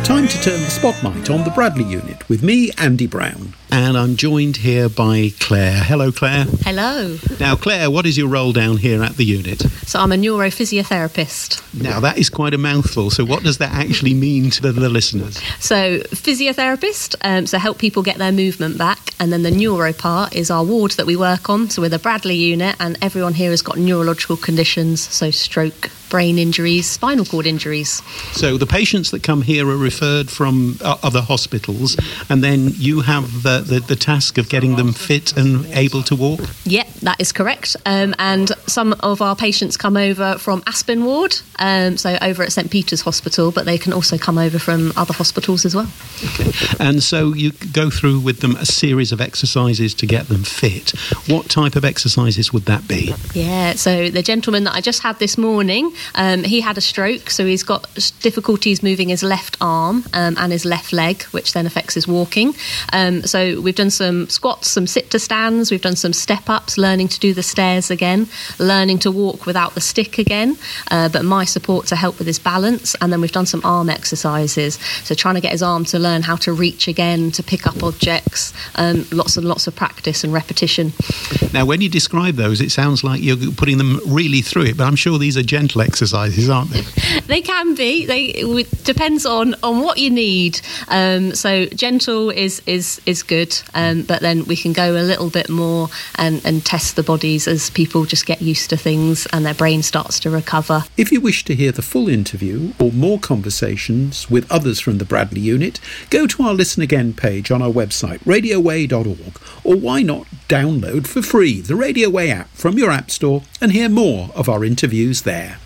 Time to turn the spotlight on the Bradley unit with me, Andy Brown. And I'm joined here by Claire. Hello, Claire. Hello. Now, Claire, what is your role down here at the unit? So I'm a neurophysiotherapist. Now, that is quite a mouthful. So what does that actually mean to the listeners? So physiotherapist, so help people get their movement back. And then the neuro part is our ward that we work on. So we're the Bradley unit, and everyone here has got neurological conditions, so stroke, brain injuries, spinal cord injuries. So the patients that come here are referred from other hospitals, and then you have the task of getting them fit and able to walk? Yep, that is correct. And some of our patients come over from Aspen Ward, so over at St Peter's Hospital, but they can also come over from other hospitals as well. Okay. And so you go through with them a series of exercises to get them fit. What type of exercises would that be? Yeah, so the gentleman that I just had this morning, he had a stroke, so he's got difficulties moving his left arm and his left leg, which then affects his walking. So we've done some squats, some sit-to-stands, we've done some step-ups, learning to do the stairs again, learning to walk without the stick again, but my support to help with his balance, and then we've done some arm exercises, so trying to get his arm to learn how to reach again, to pick up objects, lots and lots of practice and repetition. Now, when you describe those, it sounds like you're putting them really through it, but I'm sure these are gentle exercises, aren't they? They can be. It depends on what you need. So gentle is good, but then we can go a little bit more and test the bodies as people just get used to things and their brain starts to recover. If you wish to hear the full interview or more conversations with others from the Bradley unit, go to our Listen Again page on our website, radioway.org, or why not download for free the Radio Way app from your app store and hear more of our interviews there.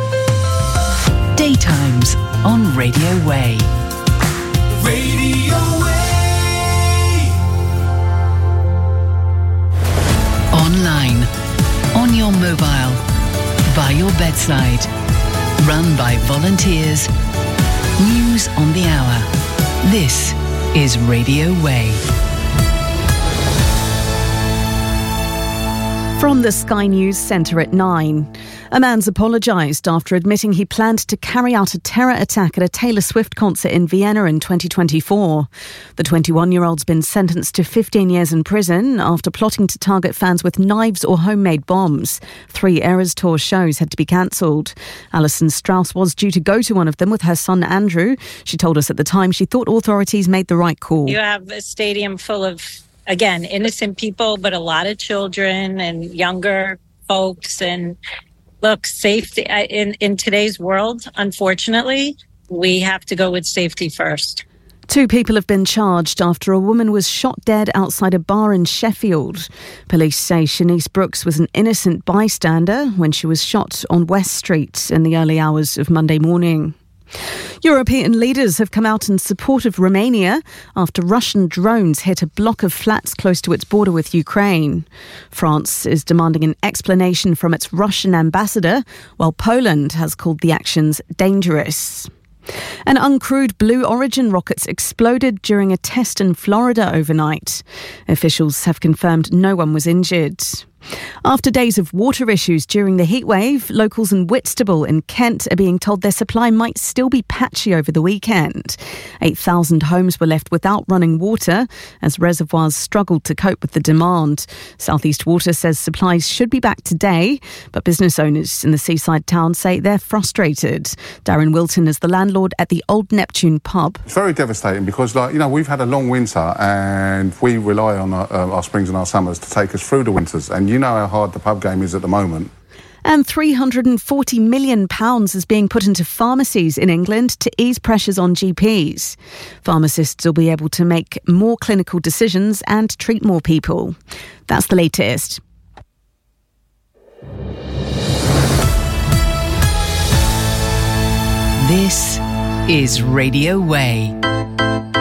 Daytimes on Radio Way. Radio Way. Online, on your mobile, by your bedside. Run by volunteers. News on the hour. This is Radio Way. From the Sky News Centre at 9. A man's apologised after admitting he planned to carry out a terror attack at a Taylor Swift concert in Vienna in 2024. The 21-year-old's been sentenced to 15 years in prison after plotting to target fans with knives or homemade bombs. 3 Eras Tour shows had to be cancelled. Alison Strauss was due to go to one of them with her son Andrew. She told us at the time she thought authorities made the right call. You have a stadium full of, again, innocent people, but a lot of children and younger folks. And look, safety in today's world, unfortunately, we have to go with safety first. 2 people have been charged after a woman was shot dead outside a bar in Sheffield. Police say Shanice Brooks was an innocent bystander when she was shot on West Street in the early hours of Monday morning. European leaders have come out in support of Romania after Russian drones hit a block of flats close to its border with Ukraine. France is demanding an explanation from its Russian ambassador, while Poland has called the actions dangerous. And uncrewed Blue Origin rockets exploded during a test in Florida overnight. Officials have confirmed no one was injured. After days of water issues during the heatwave, locals in Whitstable in Kent are being told their supply might still be patchy over the weekend. 8,000 homes were left without running water as reservoirs struggled to cope with the demand. South East Water says supplies should be back today, but business owners in the seaside town say they're frustrated. Darren Wilton is the landlord at the Old Neptune pub. It's very devastating because, we've had a long winter and we rely on our springs and our summers to take us through the winters. And you know how hard the pub game is at the moment. And £340 million is being put into pharmacies in England to ease pressures on GPs. Pharmacists will be able to make more clinical decisions and treat more people. That's the latest. This is Radio Way.